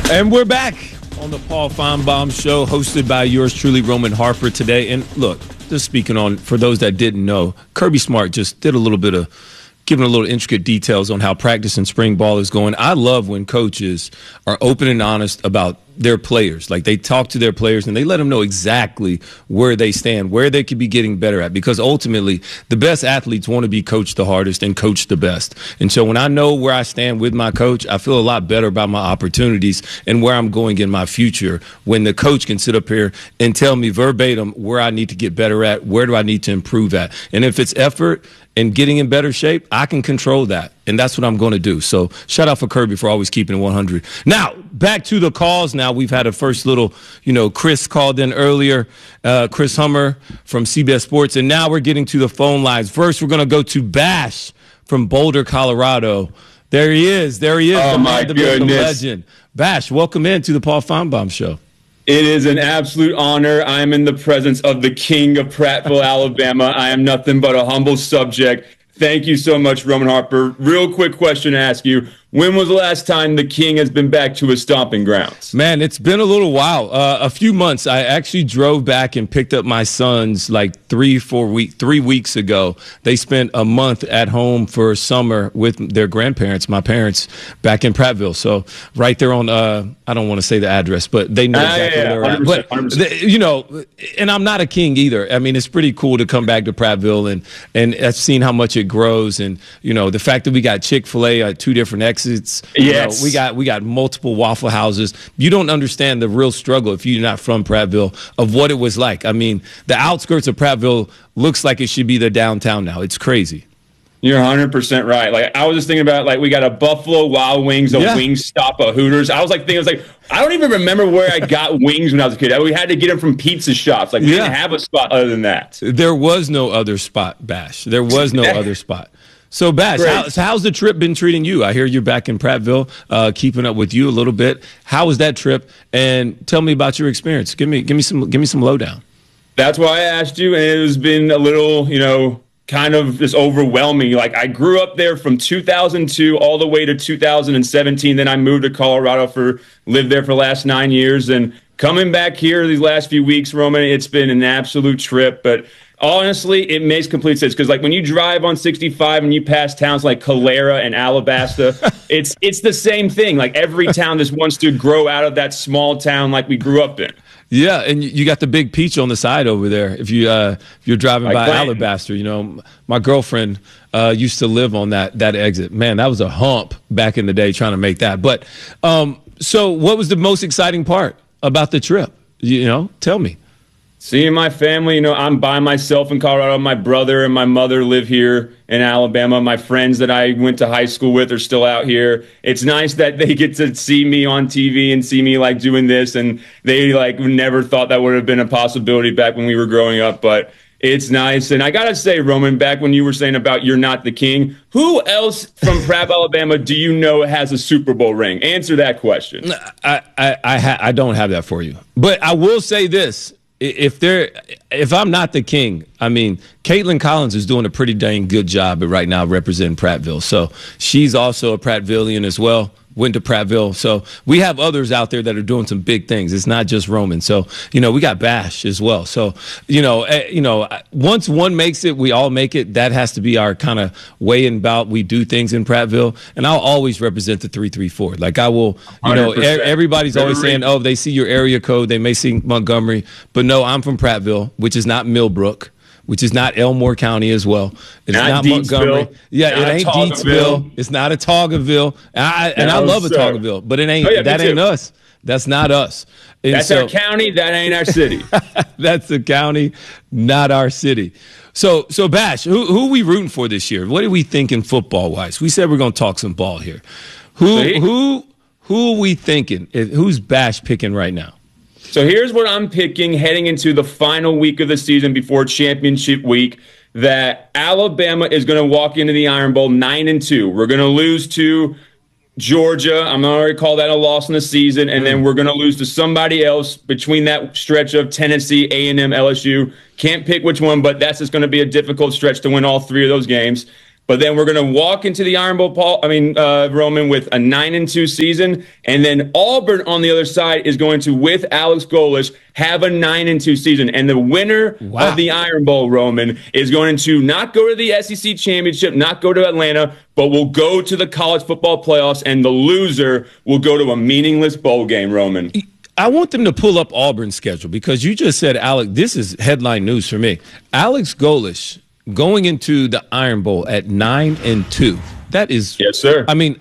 And we're back on the Paul Feinbaum Show, hosted by yours truly, Roman Harper, today. And look, just speaking on, for those that didn't know, Kirby Smart just did a little bit of giving a little intricate details on how practice and spring ball is going. I love when coaches are open and honest about their players. Like, they talk to their players and they let them know exactly where they stand, where they could be getting better at, because ultimately the best athletes want to be coached the hardest and coached the best. And so when I know where I stand with my coach, I feel a lot better about my opportunities and where I'm going in my future when the coach can sit up here and tell me verbatim where I need to get better at, where do I need to improve at. And if it's effort and getting in better shape, I can control that. And that's what I'm going to do. So shout out for Kirby for always keeping it 100. Now, back to the calls now. We've had a first little, Chris called in earlier, Chris Hummer from CBS Sports. And now we're getting to the phone lines. First, we're going to go to Bash from Boulder, Colorado. There he is. Oh, my goodness. Legend. Bash, welcome in to the Paul Feinbaum Show. It is an absolute honor. I am in the presence of the king of Prattville, Alabama. I am nothing but a humble subject. Thank you so much, Roman Harper. Real quick question to ask you. When was the last time the king has been back to his stomping grounds? Man, it's been a little while. A few months. I actually drove back and picked up my sons like 3 weeks ago. They spent a month at home for summer with their grandparents, my parents, back in Prattville. So right there on, I don't want to say the address, but they know exactly where they're at. But, 100%. And I'm not a king either. I mean, it's pretty cool to come back to Prattville, and I've seen how much it grows. And, the fact that we got Chick-fil-A at 2 different exits. Yes. We got multiple Waffle Houses. You don't understand the real struggle if you're not from Prattville of what it was like. I mean, the outskirts of Prattville looks like it should be the downtown now. It's crazy. You're 100% right. Like, I was just thinking about, like, we got a Buffalo Wild Wings, a Wingstop, a Hooters. I was like, I don't even remember where I got wings when I was a kid. We had to get them from pizza shops. Like, we didn't have a spot other than that. There was no other spot, Bash. There was no other spot. So, Bash, how's the trip been treating you? I hear you're back in Prattville, keeping up with you a little bit. How was that trip? And tell me about your experience. Give me some lowdown. That's why I asked you, and it has been a little, kind of just overwhelming. Like, I grew up there from 2002 all the way to 2017. Then I moved to Colorado lived there for the last 9 years. And coming back here these last few weeks, Roman, it's been an absolute trip. But honestly, it makes complete sense because, like, when you drive on 65 and you pass towns like Calera and Alabasta, it's the same thing. Like, every town just wants to grow out of that small town like we grew up in. Yeah, and you got the big peach on the side over there. If you're driving by Alabaster, my girlfriend used to live on that exit. Man, that was a hump back in the day trying to make that. But so, what was the most exciting part about the trip? Tell me. Seeing my family, I'm by myself in Colorado. My brother and my mother live here in Alabama. My friends that I went to high school with are still out here. It's nice that they get to see me on TV and see me like doing this. And they never thought that would have been a possibility back when we were growing up. But it's nice. And I got to say, Roman, back when you were saying about you're not the king, who else from Prattville, Alabama do you know has a Super Bowl ring? Answer that question. I don't have that for you. But I will say this. If I'm not the king, I mean, Caitlin Collins is doing a pretty dang good job right now representing Prattville. So she's also a Prattvillian as well. Went to Prattville. So we have others out there that are doing some big things. It's not just Roman. So, we got Bash as well. So, once one makes it, we all make it. That has to be our kind of way and about we do things in Prattville. And I'll always represent the 334. Like, I will, everybody's always saying, oh, they see your area code. They may see Montgomery. But no, I'm from Prattville, which is not Millbrook, which is not Elmore County as well. It's not Montgomery. Yeah, it ain't Deatsville. It's not a Toggerville. I love a Toggerville, but it ain't. That ain't us. That's not us. And that's our county. That ain't our city. That's the county, not our city. So Bash, who are we rooting for this year? What are we thinking football wise? We said we're going to talk some ball here. Who are we thinking? Who's Bash picking right now? So here's what I'm picking heading into the final week of the season before championship week, that Alabama is going to walk into the Iron Bowl 9-2. We're going to lose to Georgia. I'm going to call that a loss in the season. And then we're going to lose to somebody else between that stretch of Tennessee, A&M, LSU. Can't pick which one, but that's just going to be a difficult stretch to win all 3 of those games. But then we're going to walk into the Iron Bowl, Roman, with a 9-2 season. And then Auburn on the other side is going to, with Alex Golesh, have a 9-2 season. And the winner of the Iron Bowl, Roman, is going to not go to the SEC championship, not go to Atlanta, but will go to the college football playoffs. And the loser will go to a meaningless bowl game, Roman. I want them to pull up Auburn's schedule because you just said, Alex, this is headline news for me. Alex Golesh going into the Iron Bowl at 9-2. That is, yes, sir. I mean,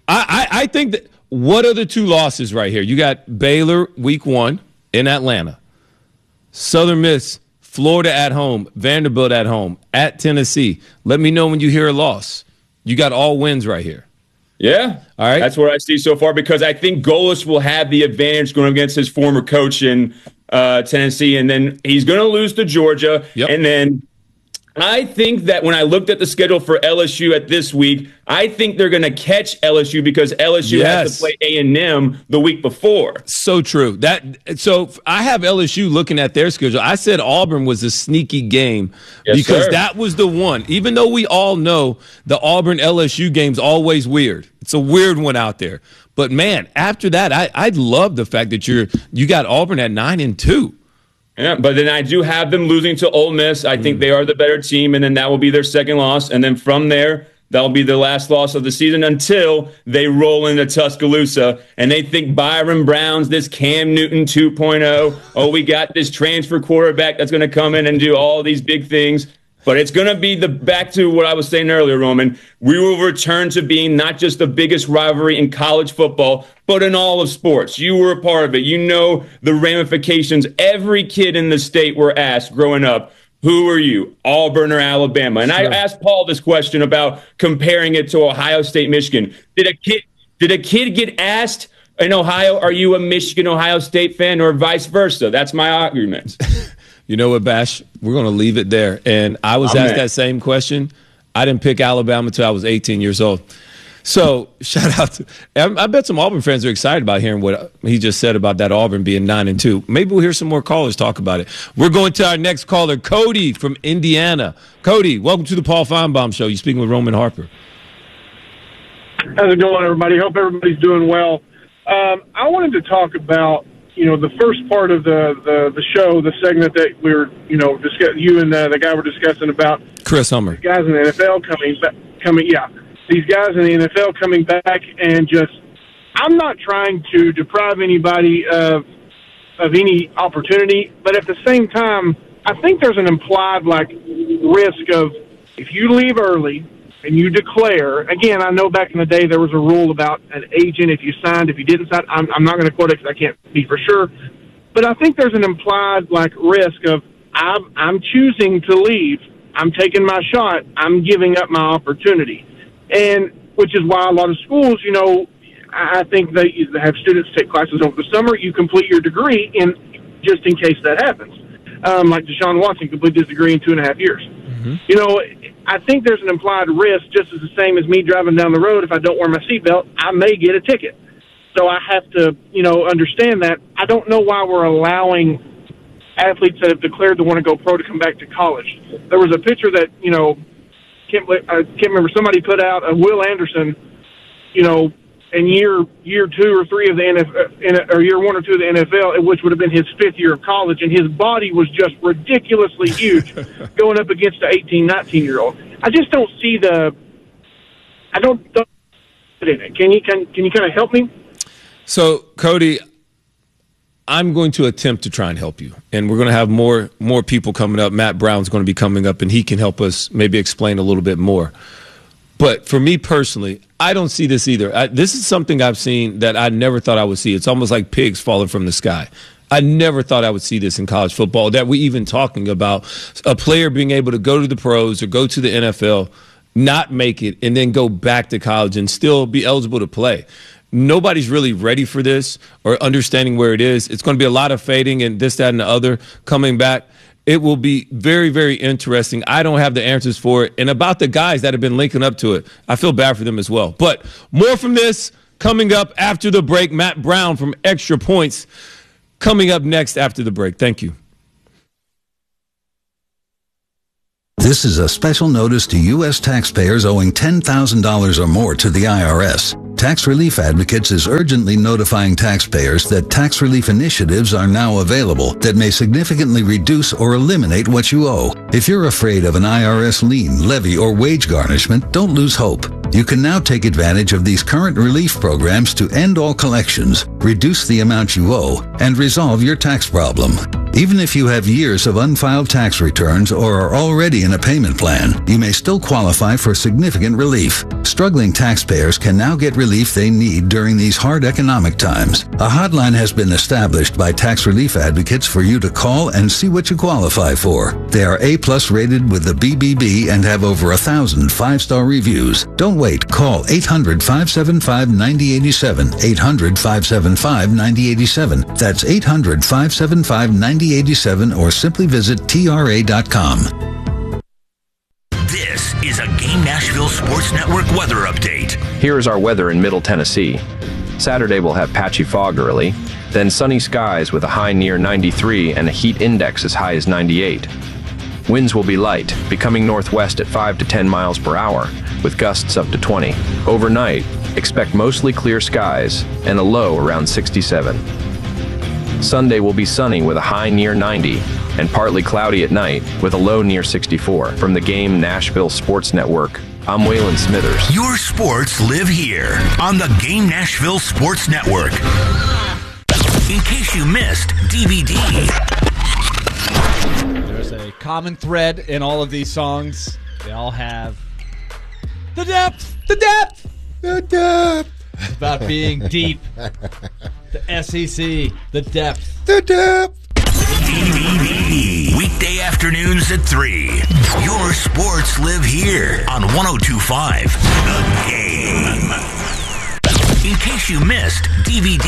I think that what are the two losses right here? You got Baylor week 1 in Atlanta, Southern Miss, Florida at home, Vanderbilt at home, at Tennessee. Let me know when you hear a loss. You got all wins right here. Yeah. All right. That's what I see so far because I think Golesh will have the advantage going against his former coach in Tennessee, and then he's going to lose to Georgia. Yep. And then I think that when I looked at the schedule for LSU at this week, I think they're going to catch LSU because LSU has to play A&M the week before. So true. So I have LSU looking at their schedule. I said Auburn was a sneaky game because that was the one. Even though we all know the Auburn-LSU game's always weird. It's a weird one out there. But, man, after that, I love the fact that you got Auburn at 9-2. Yeah, but then I do have them losing to Ole Miss. I think they are the better team, and then that will be their second loss. And then from there, that'll be their last loss of the season until they roll into Tuscaloosa and they think Byron Brown's this Cam Newton 2.0. Oh, we got this transfer quarterback that's going to come in and do all these big things. But it's going to be back to what I was saying earlier, Roman. We will return to being not just the biggest rivalry in college football, but in all of sports. You were a part of it. You know the ramifications. Every kid in the state were asked growing up, who are you, Auburn or Alabama? And I asked Paul this question about comparing it to Ohio State, Michigan. Did a kid get asked in Ohio, are you a Michigan, Ohio State fan, or vice versa? That's my argument. You know what, Bash? We're going to leave it there. And I was asked that same question. I didn't pick Alabama until I was 18 years old. So shout out to – I bet some Auburn fans are excited about hearing what he just said about that Auburn being 9-2. Maybe we'll hear some more callers talk about it. We're going to our next caller, Cody from Indiana. Cody, welcome to the Paul Feinbaum Show. You're speaking with Roman Harper. How's it going, everybody? Hope everybody's doing well. I wanted to talk about – the first part of the show, the segment that we were, you and the guy were discussing about Chris Hummer, guys in the NFL these guys in the NFL coming back and just, I'm not trying to deprive anybody of any opportunity, but at the same time, I think there's an implied risk of if you leave early and you declare, again, I know back in the day there was a rule about an agent, if you signed, if you didn't sign, I'm not going to quote it because I can't be for sure, but I think there's an implied risk of I'm choosing to leave, I'm taking my shot, I'm giving up my opportunity, and which is why a lot of schools, I think they have students take classes over the summer, you complete your degree just in case that happens. Like Deshaun Watson completed his degree in 2.5 years. Mm-hmm. I think there's an implied risk, just as the same as me driving down the road. If I don't wear my seatbelt, I may get a ticket. So I have to, understand that. I don't know why we're allowing athletes that have declared to want to go pro to come back to college. There was a picture that, I can't remember, somebody put out of Will Anderson, in year 2 or 3 of the NFL, or year 1 or 2 of the NFL, which would have been his 5th year of college, and his body was just ridiculously huge going up against an 18, 19-year-old. I just don't see I don't in it. Can you kind of help me? So, Cody, I'm going to attempt to try and help you, and we're going to have more people coming up. Matt Brown's going to be coming up, and he can help us maybe explain a little bit more. But for me personally, I don't see this either. This is something I've seen that I never thought I would see. It's almost like pigs falling from the sky. I never thought I would see this in college football, that we even talking about a player being able to go to the pros or go to the NFL, not make it, and then go back to college and still be eligible to play. Nobody's really ready for this or understanding where it is. It's going to be a lot of fading and this, that, and the other coming back. It will be very, very interesting. I don't have the answers for it. And about the guys that have been linking up to it, I feel bad for them as well. But more from this coming up after the break. Matt Brown from Extra Points coming up next after the break. Thank you. This is a special notice to U.S. taxpayers owing $10,000 or more to the IRS. Tax Relief Advocates is urgently notifying taxpayers that tax relief initiatives are now available that may significantly reduce or eliminate what you owe. If you're afraid of an IRS lien, levy, or wage garnishment, don't lose hope. You can now take advantage of these current relief programs to end all collections, reduce the amount you owe, and resolve your tax problem. Even if you have years of unfiled tax returns or are already in a payment plan, you may still qualify for significant relief. Struggling taxpayers can now get relief they need during these hard economic times. A hotline has been established by Tax Relief Advocates for you to call and see what you qualify for. They are A+ rated with the BBB and have over 1,000 5-star reviews. Don't wait. Call 800-575-9087. 800-575-9087. That's 800-575-9087 or simply visit TRA.com. This is a Game Nashville Sports Network weather update. Here is our weather in Middle Tennessee. Saturday will have patchy fog early, then sunny skies with a high near 93 and a heat index as high as 98. Winds will be light, becoming northwest at 5 to 10 miles per hour, with gusts up to 20. Overnight, expect mostly clear skies and a low around 67. Sunday will be sunny with a high near 90 and partly cloudy at night with a low near 64. From the Game Nashville Sports Network, I'm Waylon Smithers. Your sports live here on the Game Nashville Sports Network. In case you missed DVD. There's a common thread in all of these songs. They all have the depth, the depth, the depth. It's about being deep. The SEC, the depth. The depth. DVD. Weekday afternoons at 3. Your sports live here on 102.5 The Game. In case you missed DVD.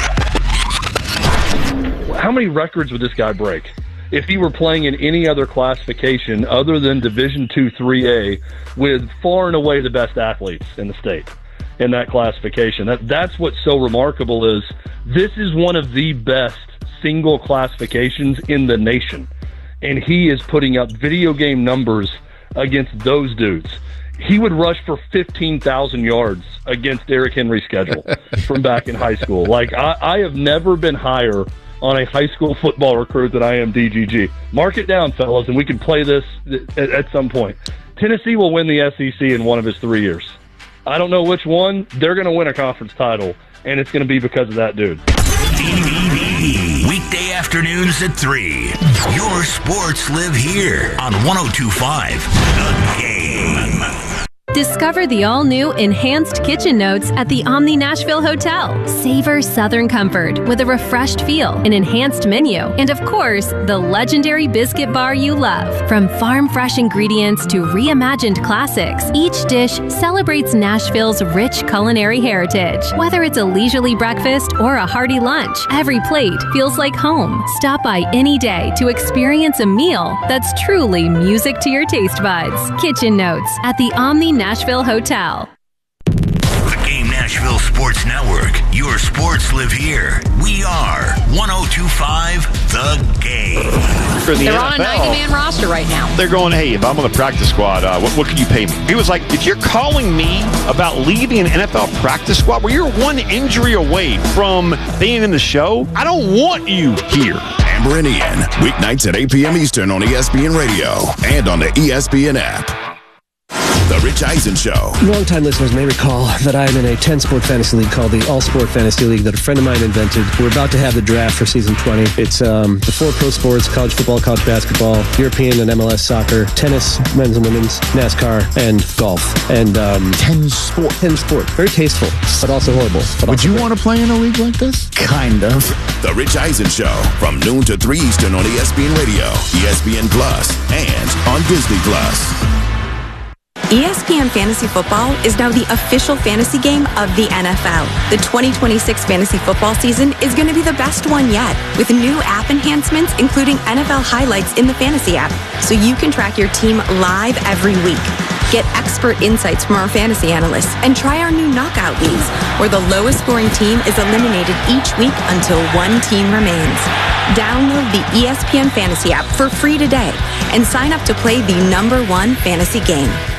How many records would this guy break if he were playing in any other classification other than Division II 3A with far and away the best athletes in the state? In that classification. That's what's so remarkable is this is one of the best single classifications in the nation. And he is putting up video game numbers against those dudes. He would rush for 15,000 yards against Derrick Henry's schedule from back in high school. Like, I have never been higher on a high school football recruit than I am DGG. Mark it down, fellas, and we can play this at some point. Tennessee will win the SEC in one of his 3 years. I don't know which one. They're going to win a conference title, and it's going to be because of that dude. Weekday afternoons at 3. Your sports live here on 102.5 The Game. Discover the all-new Enhanced Kitchen Notes at the Omni Nashville Hotel. Savor Southern comfort with a refreshed feel, an enhanced menu, and of course, the legendary biscuit bar you love. From farm-fresh ingredients to reimagined classics, each dish celebrates Nashville's rich culinary heritage. Whether it's a leisurely breakfast or a hearty lunch, every plate feels like home. Stop by any day to experience a meal that's truly music to your taste buds. Kitchen Notes at the Omni Nashville Hotel. The Game Nashville Sports Network. Your sports live here. We are 102.5 The Game. They're on a 90-man roster right now. They're going, hey, if I'm on the practice squad, what can you pay me? He was like, if you're calling me about leaving an NFL practice squad where you're one injury away from being in the show, I don't want you here. Amber and Ian, weeknights at 8 p.m. Eastern on ESPN Radio and on the ESPN app. The Rich Eisen Show. Longtime listeners may recall that I am in a 10-sport fantasy league called the All-Sport Fantasy League that a friend of mine invented. We're about to have the draft for season 20. It's the 4 pro sports, college football, college basketball, European and MLS soccer, tennis, men's and women's, NASCAR, and golf. And 10 sport. Very tasteful, but also horrible. Would you want to play in a league like this? Kind of. The Rich Eisen Show from noon to 3 Eastern on ESPN Radio, ESPN Plus, and on Disney Plus. ESPN Fantasy Football is now the official fantasy game of the NFL. The 2026 fantasy football season is going to be the best one yet, with new app enhancements including NFL highlights in the fantasy app, so you can track your team live every week. Get expert insights from our fantasy analysts and try our new knockout leagues, where the lowest scoring team is eliminated each week until one team remains. Download the ESPN Fantasy app for free today and sign up to play the #1 fantasy game.